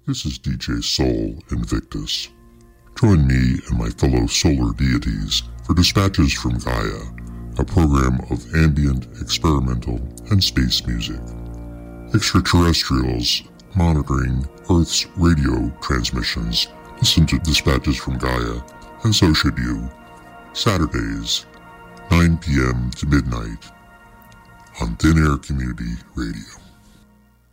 This is DJ Sol Invictus. Join me and my fellow solar deities for Dispatches from Gaia, a program of ambient, experimental, and space music. Extraterrestrials monitoring Earth's radio transmissions listen to Dispatches from Gaia, and so should you. Saturdays, 9 p.m. to midnight on Thin Air Community Radio.